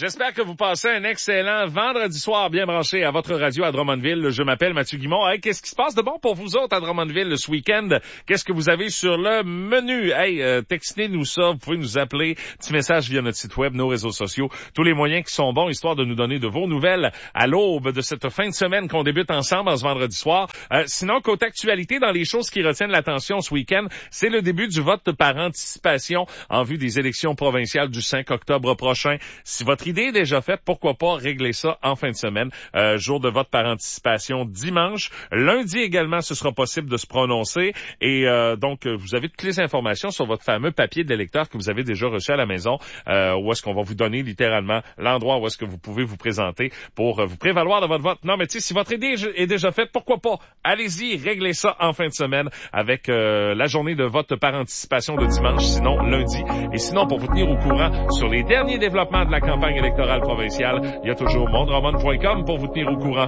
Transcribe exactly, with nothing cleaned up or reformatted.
J'espère que vous passez un excellent vendredi soir bien branché à votre radio à Drummondville. Je m'appelle Mathieu Guimond. Hey, qu'est-ce qui se passe de bon pour vous autres à Drummondville ce week-end? Qu'est-ce que vous avez sur le menu? Hey, euh, textez-nous ça. Vous pouvez nous appeler. Petit message via notre site web, nos réseaux sociaux. Tous les moyens qui sont bons, histoire de nous donner de vos nouvelles à l'aube de cette fin de semaine qu'on débute ensemble en ce vendredi soir. Euh, sinon, côté actualité, dans les choses qui retiennent l'attention ce week-end, c'est le début du vote par anticipation en vue des élections provinciales du cinq octobre prochain. Si votre idée est déjà faite, pourquoi pas régler ça en fin de semaine. Euh, jour de vote par anticipation dimanche. Lundi également, ce sera possible de se prononcer. Et euh, donc, vous avez toutes les informations sur votre fameux papier d'électeur que vous avez déjà reçu à la maison, euh, où est-ce qu'on va vous donner littéralement l'endroit où est-ce que vous pouvez vous présenter pour euh, vous prévaloir de votre vote. Non, mais tu sais, si votre idée est déjà faite, pourquoi pas? Allez-y, réglez ça en fin de semaine avec euh, la journée de vote par anticipation de dimanche, sinon lundi. Et sinon, pour vous tenir au courant sur les derniers développements de la campagne électorale provinciale, il y a toujours mondroman point com pour vous tenir au courant.